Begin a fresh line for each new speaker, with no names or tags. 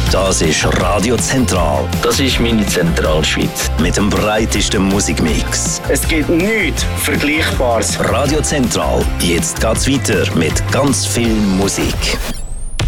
Das ist Radio Zentral.
Das ist meine Zentralschweiz.
Mit dem breitesten Musikmix.
Es gibt nichts Vergleichbares.
Radio Zentral. Jetzt geht's weiter mit ganz viel Musik.